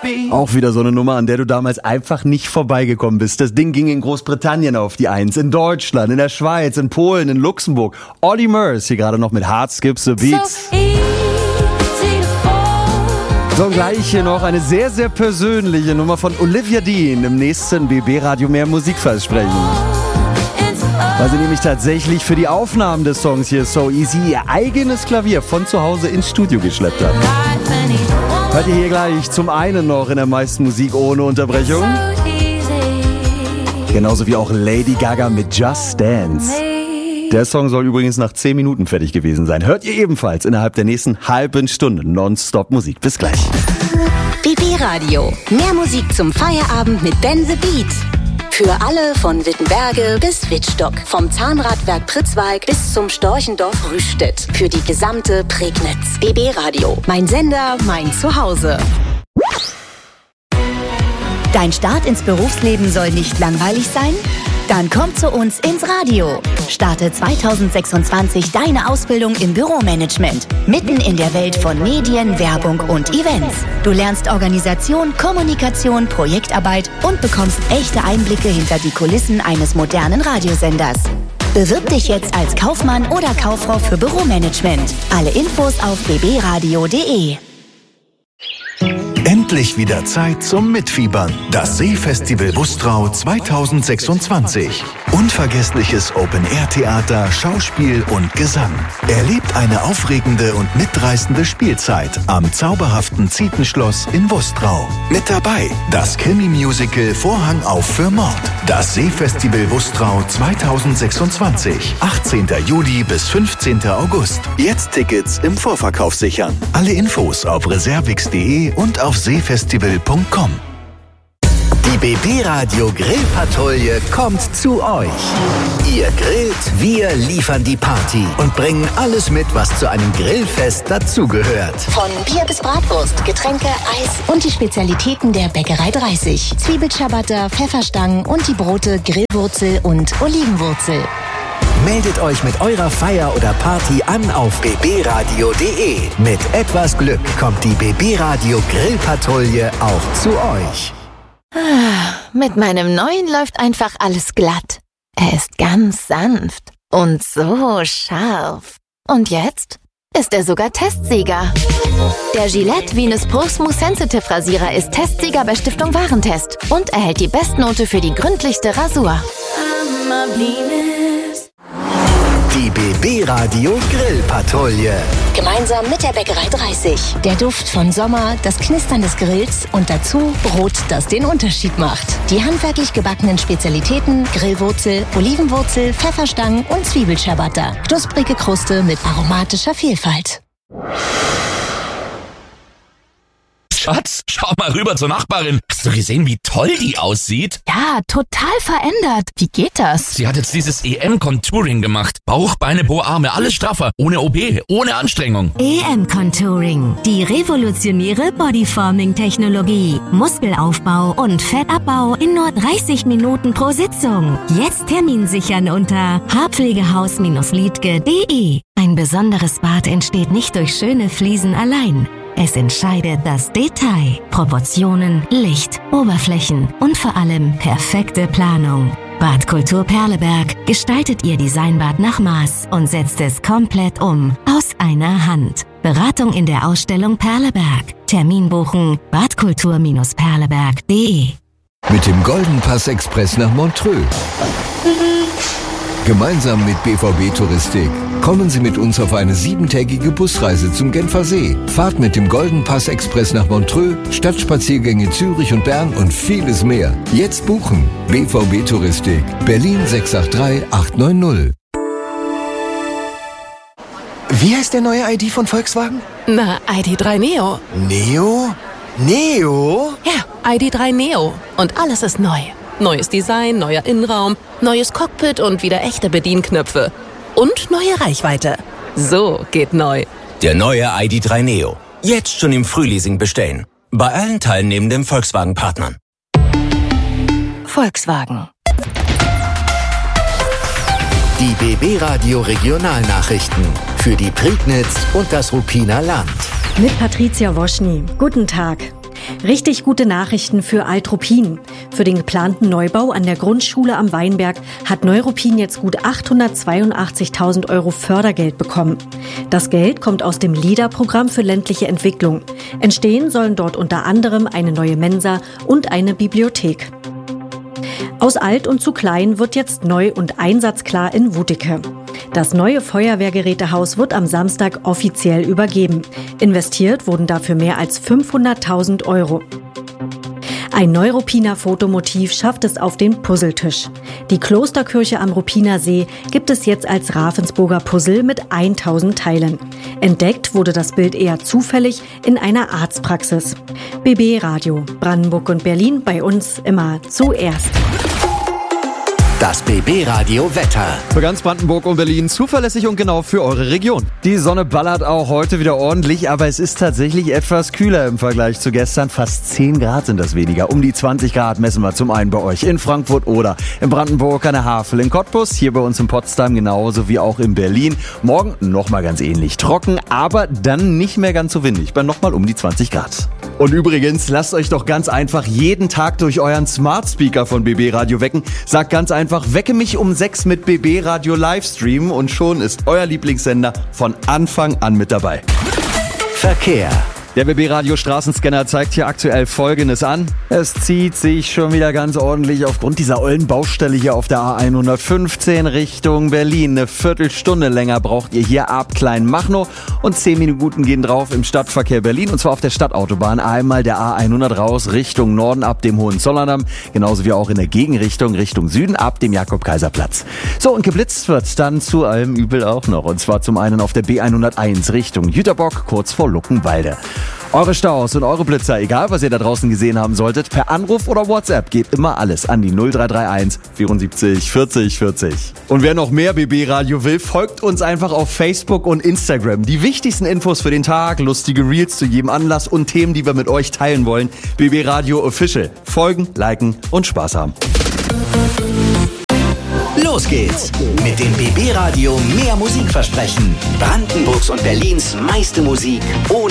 Auch wieder so eine Nummer, an der du damals einfach nicht vorbeigekommen bist. Das Ding ging in Großbritannien auf die 1, in Deutschland, in der Schweiz, in Polen, in Luxemburg. Olly Murs hier gerade noch mit Heart Skips the Beats. So, gleich hier noch eine sehr, sehr persönliche Nummer von Olivia Dean im nächsten BB Radio Mehr Musikversprechen. Weil sie nämlich tatsächlich für die Aufnahmen des Songs hier So Easy ihr eigenes Klavier von zu Hause ins Studio geschleppt hat. Hört ihr hier gleich zum einen noch in der meisten Musik ohne Unterbrechung. Genauso wie auch Lady Gaga mit Just Dance. Der Song soll übrigens nach 10 Minuten fertig gewesen sein. Hört ihr ebenfalls innerhalb der nächsten halben Stunde Nonstop Musik. Bis gleich. BB Radio. Mehr Musik zum Feierabend mit Ben the Beat. Für alle von Wittenberge bis Wittstock. Vom Zahnradwerk Pritzwalk bis zum Storchendorf Rüstedt. Für die gesamte Prignitz. BB Radio. Mein Sender, mein Zuhause. Dein Start ins Berufsleben soll nicht langweilig sein? Dann komm zu uns ins Radio. Starte 2026 deine Ausbildung im Büromanagement. Mitten in der Welt von Medien, Werbung und Events. Du lernst Organisation, Kommunikation, Projektarbeit und bekommst echte Einblicke hinter die Kulissen eines modernen Radiosenders. Bewirb dich jetzt als Kaufmann oder Kauffrau für Büromanagement. Alle Infos auf bbradio.de. Endlich wieder Zeit zum Mitfiebern. Das Seefestival Bustrau 2026. Unvergessliches Open-Air-Theater, Schauspiel und Gesang. Erlebt eine aufregende und mitreißende Spielzeit am zauberhaften Zietenschloss in Bustrau. Mit dabei das Krimi-Musical Vorhang auf für Mord. Das Seefestival Bustrau 2026. 18. Juli bis 15. August. Jetzt Tickets im Vorverkauf sichern. Alle Infos auf reservix.de und auf seefestival.com. Die BB Radio Grillpatrouille kommt zu euch. Ihr grillt, wir liefern die Party und bringen alles mit, was zu einem Grillfest dazugehört. Von Bier bis Bratwurst, Getränke, Eis und die Spezialitäten der Bäckerei 30. Zwiebelciabatta, Pfefferstangen und die Brote Grillwurzel und Olivenwurzel. Meldet euch mit eurer Feier oder Party an auf bbradio.de. Mit etwas Glück kommt die BB Radio Grillpatrouille auch zu euch. Mit meinem neuen läuft einfach alles glatt. Er ist ganz sanft und so scharf. Und jetzt ist er sogar Testsieger. Der Gillette Venus Pro Smooth Sensitive Rasierer ist Testsieger bei Stiftung Warentest und erhält die Bestnote für die gründlichste Rasur. Die BB Radio Grillpatrouille. Gemeinsam mit der Bäckerei 30. Der Duft von Sommer, das Knistern des Grills und dazu Brot, das den Unterschied macht. Die handwerklich gebackenen Spezialitäten Grillwurzel, Olivenwurzel, Pfefferstangen und Zwiebelciabatta. Knusprige Kruste mit aromatischer Vielfalt. Schatz, schau mal rüber zur Nachbarin. Hast du gesehen, wie toll die aussieht? Ja, total verändert. Wie geht das? Sie hat jetzt dieses EM-Contouring gemacht. Bauch, Beine, Po, Arme, alles straffer. Ohne OP, ohne Anstrengung. EM-Contouring. Die revolutionäre Bodyforming-Technologie. Muskelaufbau und Fettabbau in nur 30 Minuten pro Sitzung. Jetzt Termin sichern unter haarpflegehaus-liedge.de. Ein besonderes Bad entsteht nicht durch schöne Fliesen allein. Es entscheidet das Detail, Proportionen, Licht, Oberflächen und vor allem perfekte Planung. Badkultur Perleberg gestaltet Ihr Designbad nach Maß und setzt es komplett um, aus einer Hand. Beratung in der Ausstellung Perleberg. Termin buchen badkultur-perleberg.de. Mit dem Golden Pass Express nach Montreux. Gemeinsam mit BVB Touristik kommen Sie mit uns auf eine 7-tägige Busreise zum Genfersee. Fahrt mit dem Golden Pass Express nach Montreux, Stadtspaziergänge Zürich und Bern und vieles mehr. Jetzt buchen. BVB Touristik. Berlin 683 890. Wie heißt der neue ID von Volkswagen? Na, ID.3 Neo. Neo? Neo? Ja, ID.3 Neo. Und alles ist neu. Neues Design, neuer Innenraum, neues Cockpit und wieder echte Bedienknöpfe. Und neue Reichweite. So geht neu. Der neue ID.3 Neo. Jetzt schon im Frühleasing bestellen. Bei allen teilnehmenden Volkswagen-Partnern. Volkswagen. Die BB Radio Regionalnachrichten für die Prignitz und das Ruppiner Land. Mit Patricia Woschny. Guten Tag. Richtig gute Nachrichten für Alt-Ruppin. Für den geplanten Neubau an der Grundschule am Weinberg hat Neuruppin jetzt gut 882.000 Euro Fördergeld bekommen. Das Geld kommt aus dem LEADER-Programm für ländliche Entwicklung. Entstehen sollen dort unter anderem eine neue Mensa und eine Bibliothek. Aus alt und zu klein wird jetzt neu und einsatzklar in Wuteke. Das neue Feuerwehrgerätehaus wird am Samstag offiziell übergeben. Investiert wurden dafür mehr als 500.000 Euro. Ein Neuruppiner Fotomotiv schafft es auf den Puzzletisch. Die Klosterkirche am Ruppiner See gibt es jetzt als Ravensburger Puzzle mit 1000 Teilen. Entdeckt wurde das Bild eher zufällig in einer Arztpraxis. BB Radio, Brandenburg und Berlin, bei uns immer zuerst. Das BB Radio Wetter. Für ganz Brandenburg und Berlin zuverlässig und genau für eure Region. Die Sonne ballert auch heute wieder ordentlich, aber es ist tatsächlich etwas kühler im Vergleich zu gestern. Fast 10 Grad sind das weniger. Um die 20 Grad messen wir zum einen bei euch in Frankfurt oder in Brandenburg an der Havel in Cottbus. Hier bei uns in Potsdam genauso wie auch in Berlin. Morgen nochmal ganz ähnlich trocken, aber dann nicht mehr ganz so windig. Bei nochmal um die 20 Grad. Und übrigens, lasst euch doch ganz einfach jeden Tag durch euren Smart Speaker von BB Radio wecken. Sagt ganz einfach, wecke mich um 6 mit BB Radio Livestream und schon ist euer Lieblingssender von Anfang an mit dabei. Verkehr. Der BB Radio Straßenscanner zeigt hier aktuell Folgendes an. Es zieht sich schon wieder ganz ordentlich aufgrund dieser ollen Baustelle hier auf der A115 Richtung Berlin. Eine Viertelstunde länger braucht ihr hier ab Kleinmachnow und 10 Minuten gehen drauf im Stadtverkehr Berlin und zwar auf der Stadtautobahn. Einmal der A100 raus Richtung Norden ab dem Hohenzollerndamm, genauso wie auch in der Gegenrichtung Richtung Süden ab dem Jakob-Kaiser-Platz. So, und geblitzt wird dann zu allem Übel auch noch und zwar zum einen auf der B101 Richtung Jüterbock kurz vor Luckenwalde. Eure Staus und eure Blitzer, egal was ihr da draußen gesehen haben solltet, per Anruf oder WhatsApp geht immer alles an die 0331 74 40 40. Und wer noch mehr BB Radio will, folgt uns einfach auf Facebook und Instagram. Die wichtigsten Infos für den Tag, lustige Reels zu jedem Anlass und Themen, die wir mit euch teilen wollen. BB Radio Official. Folgen, liken und Spaß haben. Los geht's mit dem BB Radio mehr Musikversprechen. Brandenburgs und Berlins meiste Musik ohne